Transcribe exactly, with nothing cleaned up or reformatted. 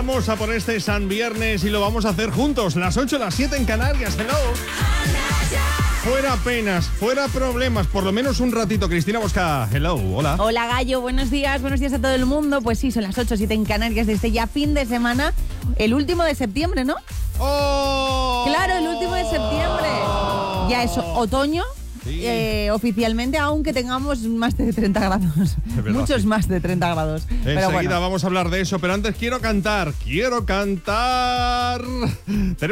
Vamos a por este San Viernes y lo vamos a hacer juntos. Las ocho, las siete en Canarias. Hello. Fuera penas, fuera problemas, por lo menos un ratito. Cristina Bosca, hello, hola. Hola Gallo, buenos días, buenos días a todo el mundo. Pues sí, son las ocho, siete en Canarias de este ya fin de semana, el último de septiembre, ¿no? ¡Oh! Claro, el último de septiembre. Ya es otoño. Sí. Eh, oficialmente, aunque tengamos más de treinta grados. Verdad, muchos sí. más de treinta grados. Enseguida bueno. vamos a hablar de eso, pero antes quiero cantar. Quiero cantar. Tenemos